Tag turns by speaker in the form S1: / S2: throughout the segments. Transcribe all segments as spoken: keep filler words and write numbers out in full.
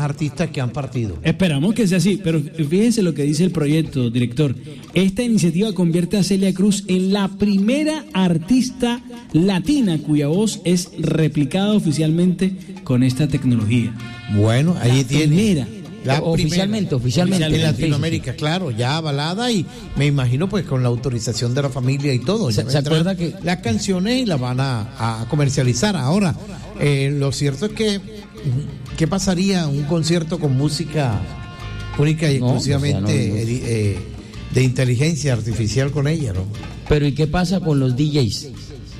S1: artistas que han partido.
S2: Esperamos que sea así, pero fíjense lo que dice el proyecto, director. Esta iniciativa convierte a Celia Cruz en la primera artista latina cuya voz es replicada oficialmente con esta tecnología.
S1: Bueno, ahí
S2: la
S1: tiene.
S2: Primera.
S1: La
S3: oficialmente, oficialmente.
S1: En Latinoamérica, claro, ya avalada y me imagino pues con la autorización de la familia y todo.
S3: ¿Se, ¿se acuerda que
S1: las canciones y las van a, a comercializar? Ahora, eh, lo cierto es que, ¿qué pasaría un concierto con música única y no, exclusivamente o sea, no, no. Eh, eh, de inteligencia artificial con ella, ¿no?
S3: Pero ¿y qué pasa con los D Js?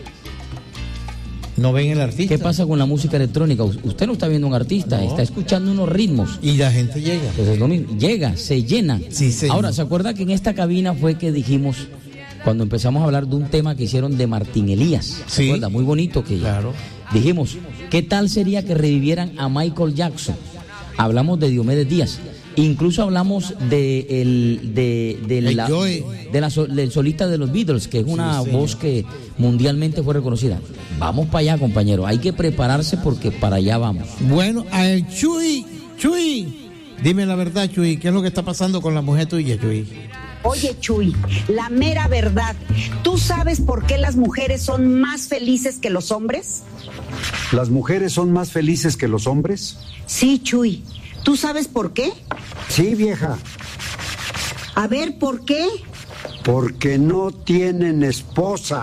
S1: ¿No ven el artista?
S3: ¿Qué pasa con la música electrónica? Usted no está viendo un artista, no. Está escuchando unos ritmos.
S1: Y la gente llega.
S3: Pues es lo mismo. Llega, se llena.
S1: Sí, señor.
S3: Ahora, ¿se acuerda que en esta cabina fue que dijimos, cuando empezamos a hablar de un tema que hicieron de Martín Elías? ¿Se
S1: sí.
S3: acuerda? Muy bonito que
S1: claro.
S3: Dijimos, ¿qué tal sería que revivieran a Michael Jackson? Hablamos de Diomedes Díaz. Incluso hablamos de el de, de, la, de la del solista de los Beatles, que es una sí, voz que mundialmente fue reconocida. Vamos para allá, compañero. Hay que prepararse porque para allá vamos.
S1: Bueno, eh, Chuy, Chuy, dime la verdad, Chuy, ¿qué es lo que está pasando con la mujer tuya, Chuy?
S4: Oye, Chuy, la mera verdad. ¿Tú sabes por qué las mujeres son más felices que los hombres?
S5: ¿Las mujeres son más felices que los hombres?
S4: Sí, Chuy. ¿Tú sabes por qué?
S5: Sí, vieja.
S4: A ver, ¿por qué?
S5: Porque no tienen esposa.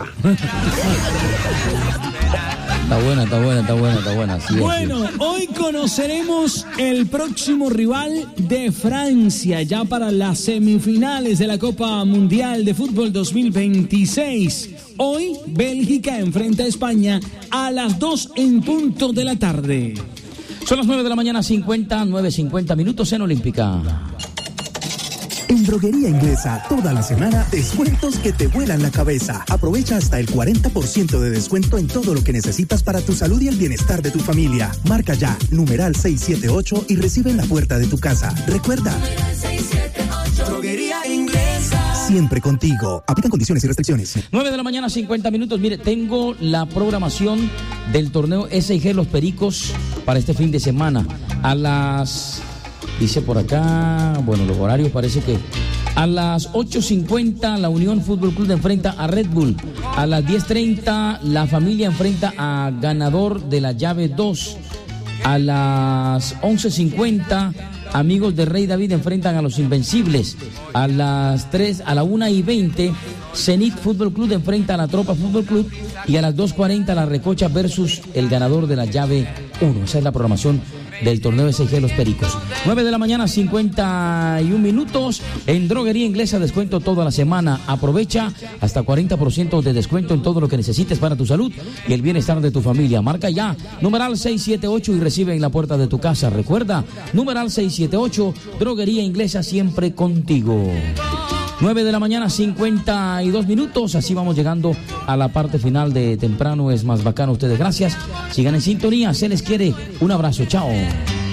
S3: Está buena, está buena, está buena, está buena. Sí,
S2: bueno,
S3: sí.
S2: Hoy conoceremos el próximo rival de Francia, ya para las semifinales de la Copa Mundial de Fútbol dos mil veintiséis. Hoy, Bélgica enfrenta a España a las dos en punto de la tarde.
S3: Son las nueve de la mañana, cincuenta, nueve cincuenta minutos en Olímpica.
S6: En Droguería Inglesa, toda la semana, descuentos que te vuelan la cabeza. Aprovecha hasta el cuarenta por ciento de descuento en todo lo que necesitas para tu salud y el bienestar de tu familia. Marca ya, numeral seis siete ocho y recibe en la puerta de tu casa. Recuerda, Droguería Inglesa, siempre contigo. Aplican condiciones y restricciones.
S3: nueve de la mañana, cincuenta minutos. Mire, tengo la programación del torneo S I G Los Pericos para este fin de semana. A las... Dice por acá, bueno, los horarios parece que a las ocho cincuenta la Unión Fútbol Club enfrenta a Red Bull. A las diez treinta la familia enfrenta a ganador de la llave dos. A las once cincuenta Amigos de Rey David enfrentan a los Invencibles. A las tres, a la una y veinte Zenit Fútbol Club enfrenta a la Tropa Fútbol Club. Y a las dos cuarenta la Recocha versus el ganador de la llave uno. Esa es la programación del torneo S I G Los Pericos. nueve de la mañana, cincuenta y un minutos. En Droguería Inglesa, descuento toda la semana. Aprovecha hasta cuarenta por ciento de descuento en todo lo que necesites para tu salud y el bienestar de tu familia. Marca ya, numeral seis siete ocho y recibe en la puerta de tu casa. Recuerda, numeral seis siete ocho, Droguería Inglesa, siempre contigo. nueve de la mañana, cincuenta y dos minutos. Así vamos llegando a la parte final de Temprano es Más Bacano. Ustedes, gracias. Sigan en sintonía. Se les quiere. Un abrazo. Chao.